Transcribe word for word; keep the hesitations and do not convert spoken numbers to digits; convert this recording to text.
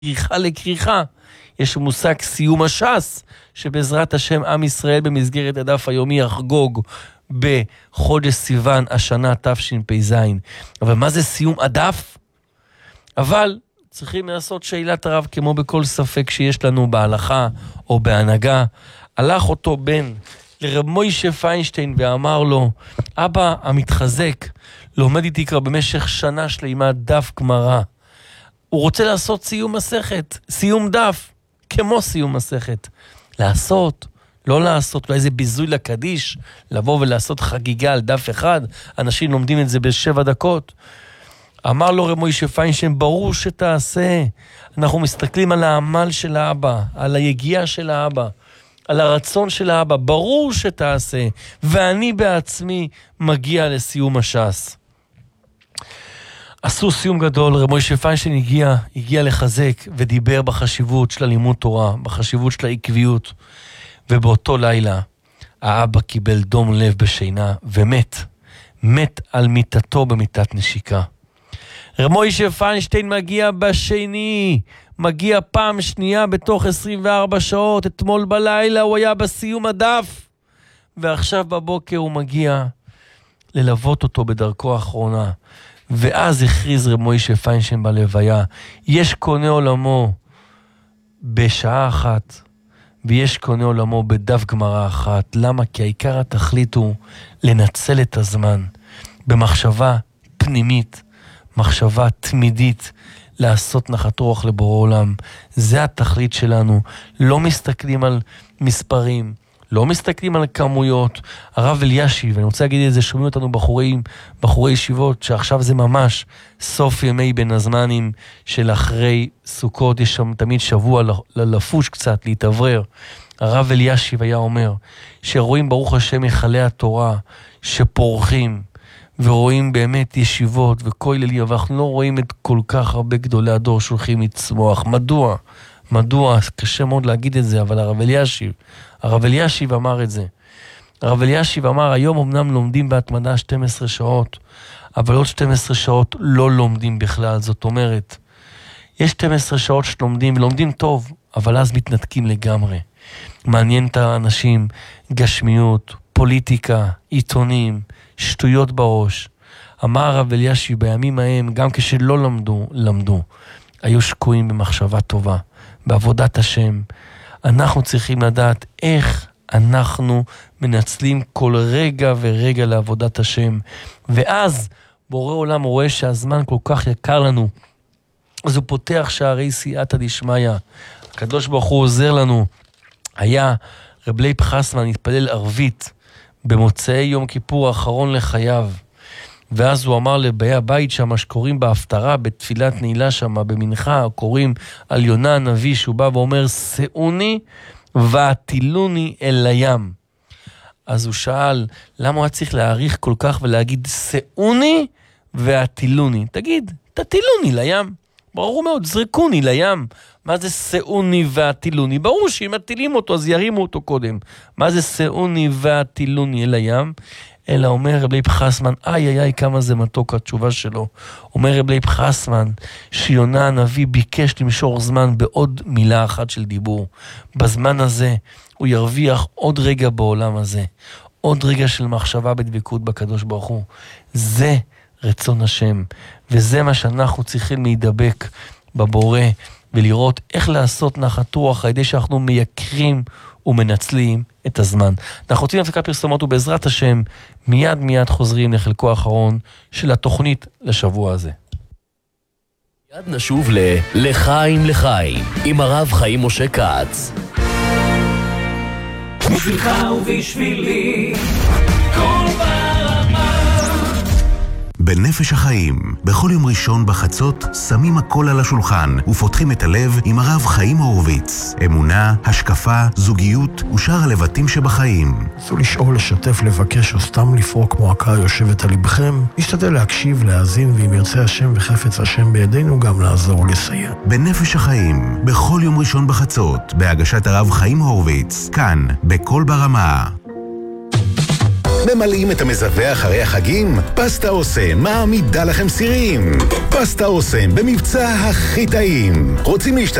כריכה לכריכה. יש מושג סיום הש"ס, שבעזרת השם עם ישראל במסגרת הדף היומי יחגוג בחודש סיוון השנה תשפ"ז. אבל מה זה סיום הדף? אבל צריכים לעשות שאלת הרב כמו בכל ספק שיש לנו בהלכה או בהנהגה. הלך אותו בן לרב מוישה פיינשטיין ואמר לו, אבא המתחזק לומד איתי כבר במשך שנה שלמה דף גמרא. הוא רוצה לעשות סיום מסכת, סיום דף, כמו סיום מסכת. לעשות, לא לעשות, אולי זה ביזוי לקדיש, לבוא ולעשות חגיגה על דף אחד, אנשים לומדים את זה בשבע דקות. אמר לו רב מוישה פיינשטיין, ברור שתעשה. אנחנו מסתכלים על העמל של האבא, על היגיעה של האבא, על הרצון של האבא, ברור שתעשה, ואני בעצמי מגיע לסיום הש"ס. עשו סיום גדול, רב מוישה פיינשטיין הגיע, הגיע לחזק ודיבר בחשיבות של לימוד תורה, בחשיבות של העקביות, ובאותו לילה האבא קיבל דום לב בשינה ומת, מת על מיטתו במיטת נשיקה. רב מוישה פיינשטיין מגיע בשני, מגיע פעם שנייה בתוך עשרים וארבע שעות, אתמול בלילה הוא היה בסיום הדף, ועכשיו בבוקר הוא מגיע ללוות אותו בדרכו האחרונה. ואז הכריז רב מוישה פיינשטיין בלוויה, יש קונה עולמו בשעה אחת, ויש קונה עולמו בדף גמרא אחת. למה? כי העיקר התכלית הוא לנצל את הזמן במחשבה פנימית, מחשבה תמידית, לעשות נחת רוח לבורא עולם. זה התכלית שלנו. לא מסתכלים על מספרים, לא מסתכלים על כמויות. הרב אלישיב, אני רוצה להגיד את זה, שומעים אותנו בחורים, בחורי ישיבות, שעכשיו זה ממש סוף ימי בין הזמנים של אחרי סוכות, יש שם תמיד שבוע לפוש קצת, להתעברר. הרב אלישיב היה אומר, שרואים ברוך השם מחלי התורה, שפורחים, ורואים באמת ישיבות וכוללים, אבל אנחנו לא רואים את כל כך הרבה גדולי הדור שהולכים לצמוח. מדוע? מדוע? קשה מאוד להגיד את זה, אבל הרב אלישיב, הרב אלישיב אמר את זה. הרב אלישיב אמר, היום אמנם לומדים בהתמדה שתים עשרה שעות, אבל עוד שתים עשרה שעות לא לומדים בכלל. זאת אומרת, יש שתים עשרה שעות שלומדים, ולומדים טוב, אבל אז מתנתקים לגמרי. מעניין את האנשים, גשמיות, פוליטיקה, עיתונים, שטויות בראש. אמר הרב אלישיב, בימים ההם, גם כשלא למדו, למדו, היו שקועים במחשבה טובה, בעבודת השם. אנחנו צריכים לדעת איך אנחנו מנצלים כל רגע ורגע לעבודת השם. ואז בורא עולם רואה שהזמן כל כך יקר לנו, אז הוא פותח שערי סייעתא דשמיא. הקדוש ברוך הוא עוזר לנו. היה רב לייב חסמן התפלל ערבית במוצאי יום כיפור האחרון לחייו, ואז הוא אמר לבאי הבית שם שקוראים בהפטרה, בתפילת נעילה שם במנחה, קוראים על יונה הנביא, שהוא בא ואומר, שאוני ועטילוני אל הים. אז הוא שאל, למה הוא היה צריך להעריך כל כך ולהגיד שאוני ועטילוני? תגיד, תטילוני לים. ברור מאוד, זרקוני לים. מה זה שאוני ועטילוני? ברור שאם מטילים אותו אז ירימו אותו קודם. מה זה שאוני ועטילוני אל הים? אלא אומר רב לייב חסמן, איי איי איי כמה זה מתוק התשובה שלו. אומר רב לייב חסמן, שיונה הנביא ביקש למשור זמן בעוד מילה אחת של דיבור. בזמן הזה הוא ירוויח עוד רגע בעולם הזה. עוד רגע של מחשבה בדבקות בקדוש ברוך הוא. זה רצון השם. וזה מה שאנחנו צריכים להידבק בבורא, ולראות איך לעשות נחת רוח, על ידי שאנחנו מייקרים ומנצלים את הזמן. אנחנו רוצים להפסקת פרסומות, ובעזרת השם מיד מיד חוזרים לחלקו האחרון של התוכנית לשבוע הזה. מיד נשוב ל- לחיים לחיים עם הרב חיים משה כץ. בשבילך ובשבילי כל ברמה. בנפש החיים, בכל יום ראשון בחצות, שמים הכל על השולחן ופותחים את הלב עם הרב חיים הורוביץ. אמונה, השקפה, זוגיות ושאר הלבטים שבחיים. נסו לשאול, לשתף, לבקש או סתם לפרוק מועקה יושבת על לבכם. נשתדל להקשיב, להאזין, ואם ירצה השם וחפץ השם בידינו גם לעזור ולסייע. בנפש החיים, בכל יום ראשון בחצות, בהגשת הרב חיים הורוביץ, כאן, בכל ברמה. ממלאים את המזווה אחרי החגים? פסטה אוסם מעמידה לכם סירים. פסטה אוסם במבצע הכי טעים. רוצים להשתתף?